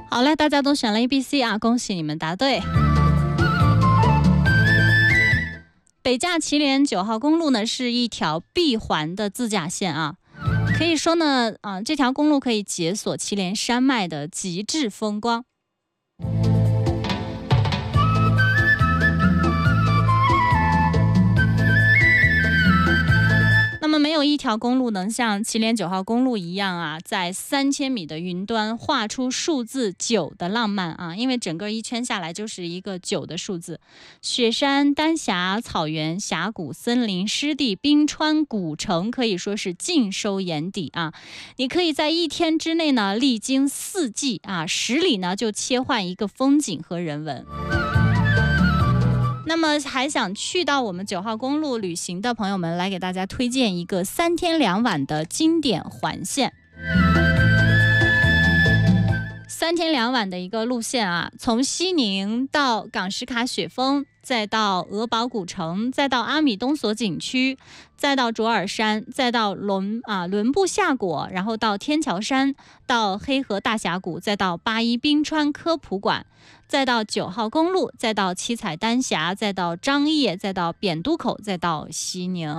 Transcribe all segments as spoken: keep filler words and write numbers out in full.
好嘞，大家都选了 A、B、C 啊，恭喜你们答对。北驾祁连九号公路呢是一条闭环的自驾线啊，可以说呢，啊，这条公路可以解锁祁连山脉的极致风光。那么没有一条公路能像祁连九号公路一样啊，在三千米的云端画出数字九的浪漫啊！因为整个一圈下来就是一个九的数字，雪山、丹霞、草原、峡谷、森林、湿地、冰川、古城，可以说是尽收眼底啊！你可以在一天之内呢，历经四季啊，十里呢就切换一个风景和人文。那么还想去到我们九号公路旅行的朋友们，来给大家推荐一个三天两晚的经典环线。三天两晚的一个路线啊，从西宁到港什卡雪峰，再到鹅堡古城，再到阿米东索景区，再到卓尔山，再到伦啊伦布夏果，然后到天桥山，到黑河大峡谷，再到八一冰川科普馆，再到九号公路，再到七彩丹霞，再到张掖，再到扁都口，再到西宁。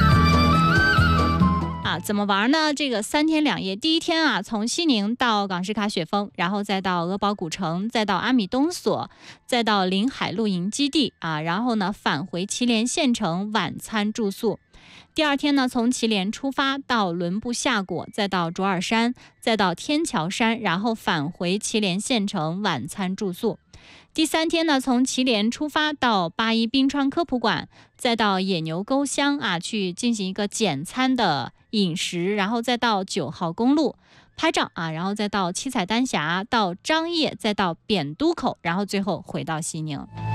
啊，怎么玩呢？这个三天两夜，第一天啊，从西宁到港什卡雪峰，然后再到鹅堡古城，再到阿米东索，再到临海露营基地啊，然后呢返回祁连县城晚餐住宿。第二天呢，从祁连出发到伦布夏果，再到卓尔山，再到天桥山，然后返回祁连县城晚餐住宿。第三天呢，从祁连出发到八一冰川科普馆，再到野牛沟乡啊，去进行一个简餐的饮食，然后再到九号公路拍照啊，然后再到七彩丹霞，到张掖，再到扁都口，然后最后回到西宁。